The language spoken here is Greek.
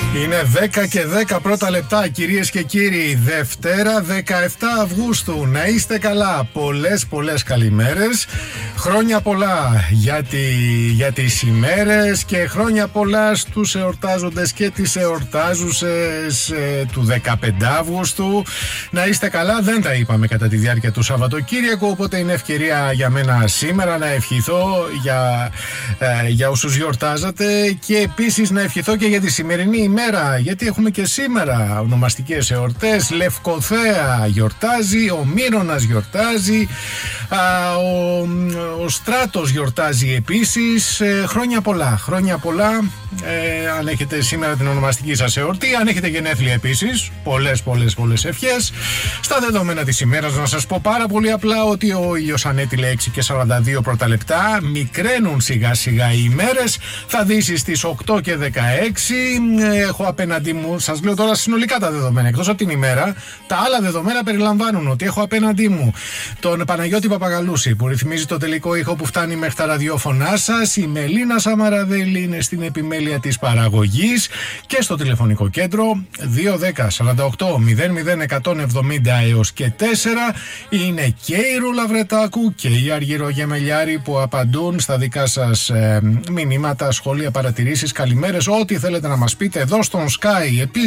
Είναι 10 και 10 πρώτα λεπτά, κυρίες και κύριοι. Δευτέρα 17 Αυγούστου. Να είστε καλά. Πολλές καλημέρες. Χρόνια πολλά για τις ημέρες και χρόνια πολλά στους εορτάζοντες και τις εορτάζουσες του 15 Αυγούστου. Να είστε καλά. Δεν τα είπαμε κατά τη διάρκεια του Σαββατοκύριακου, οπότε είναι ευκαιρία για μένα σήμερα να ευχηθώ για όσους γιορτάζατε και επίσης να ευχηθώ και για τη σημερινή ημέρα, γιατί έχουμε και σήμερα ονομαστικές εορτές. Λευκοθέα γιορτάζει, ο Μύρωνας γιορτάζει, ο Στράτος γιορτάζει επίσης. Χρόνια πολλά. Αν έχετε σήμερα την ονομαστική σας εορτή, αν έχετε γενέθλια επίσης, πολλές ευχές. Στα δεδομένα της ημέρας να σας πω πάρα πολύ απλά ότι ο ήλιος ανέτειλε 6 και 42 πρώτα λεπτά. Μικραίνουν σιγά σιγά οι ημέρες. Θα δύσει στις 8 και 16. Έχω απέναντί μου, σας λέω τώρα συνολικά τα δεδομένα, εκτός από την ημέρα. Τα άλλα δεδομένα περιλαμβάνουν ότι έχω απέναντί μου τον Παναγιώτη Παπαγαλούση που ρυθμίζει το τελικό ήχο που φτάνει μέχρι τα ραδιόφωνά σας. Η Μελίνα Σαμαραδέλη είναι στην επιμέλεια της παραγωγής και στο τηλεφωνικό κέντρο 210 48 00 170 έως και 4 είναι και η Ρούλα Βρετάκου και η Αργυρό Γεμελιάρη που απαντούν στα δικά σας μηνύματα, σχόλια, παρατηρήσεις, καλημέρες, ό,τι θέλετε να μας πείτε εδώ στον Sky. Επίσης